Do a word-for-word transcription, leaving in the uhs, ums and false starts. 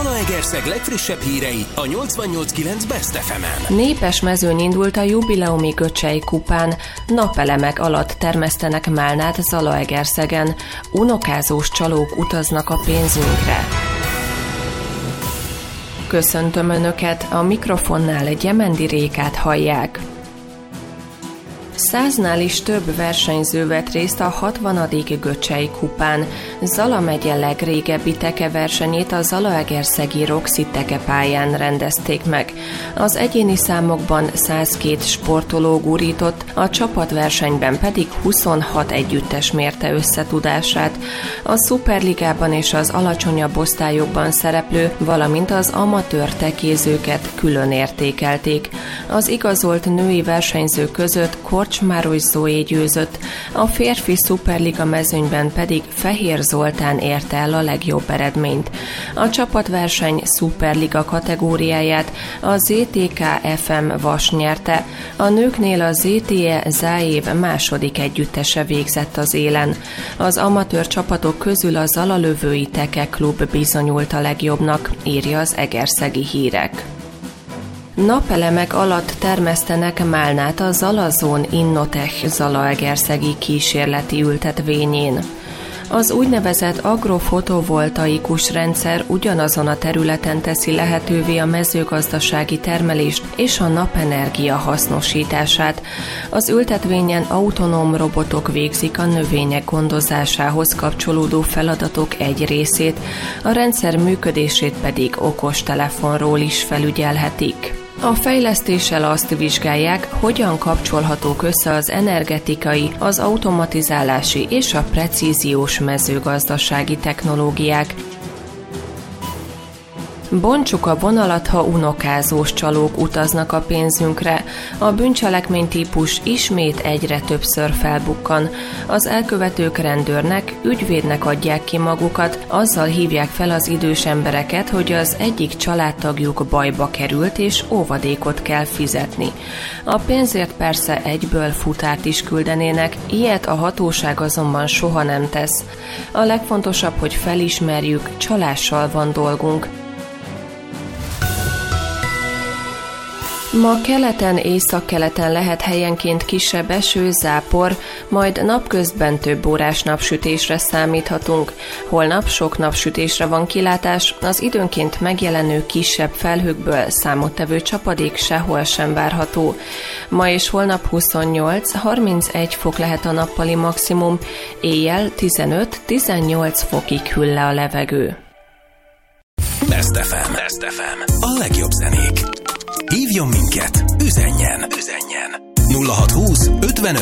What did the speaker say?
Zalaegerszeg legfrissebb hírei a nyolcvannyolc kilenc Best ef emen. Népes mezőn indult a jubileumi Göcsei kupán. Napelemek alatt termesztenek málnát Zalaegerszegen. Unokázós csalók utaznak a pénzünkre. Köszöntöm Önöket, a mikrofonnál Gyemendi Rékát hallják. Száznál is több versenyző vett részt a hatvanadik Göcsei kupán. Zala megye legrégebbi tekeversenyét a zalaegerszegi Roxy tekepályán rendezték meg. Az egyéni számokban száz két sportoló gurított, a csapatversenyben pedig huszonhat együttes mérte összetudását. A szuperligában és az alacsonyabb osztályokban szereplő, valamint az amatőr tekézőket külön értékelték. Az igazolt női versenyzők között Korcsmáros Zoé győzött, a férfi szuperliga mezőnyben pedig Fehér Zoltán érte el a legjobb eredményt. A csapatverseny szuperliga kategóriáját a zé té ká ef em Vas nyerte, a nőknél a zé té e Záév második együttese végzett az élen. Az amatőr csapatok közül a Zalalövői Teke Klub bizonyult a legjobbnak, írja az Egerszegi Hírek. Napelemek alatt termesztenek málnát a Zalazón Innotech zalaegerszegi kísérleti ültetvényén. Az úgynevezett agrofotovoltaikus rendszer ugyanazon a területen teszi lehetővé a mezőgazdasági termelést és a napenergia hasznosítását. Az ültetvényen autonóm robotok végzik a növények gondozásához kapcsolódó feladatok egy részét, a rendszer működését pedig okostelefonról is felügyelhetik. A fejlesztéssel azt vizsgálják, hogyan kapcsolhatók össze az energetikai, az automatizálási és a precíziós mezőgazdasági technológiák. Bontsuk a vonalat, ha unokázós csalók utaznak a pénzünkre. A bűncselekmény típus ismét egyre többször felbukkan. Az elkövetők rendőrnek, ügyvédnek adják ki magukat, azzal hívják fel az idős embereket, hogy az egyik családtagjuk bajba került és óvadékot kell fizetni. A pénzért persze egyből futárt is küldenének, ilyet a hatóság azonban soha nem tesz. A legfontosabb, hogy felismerjük, csalással van dolgunk. Ma keleten, északkeleten lehet helyenként kisebb eső, zápor, majd napközben több órás napsütésre számíthatunk. Holnap sok napsütésre van kilátás, az időnként megjelenő kisebb felhőkből számottevő csapadék sehol sem várható. Ma és holnap huszonnyolc-harmincegy fok lehet a nappali maximum, éjjel tizenöt-tizennyolc fokig hűl le a levegő. Best ef em. Best ef em. A legjobb zenék. Hívjon minket, üzenjen, üzenjen. nulla hat húsz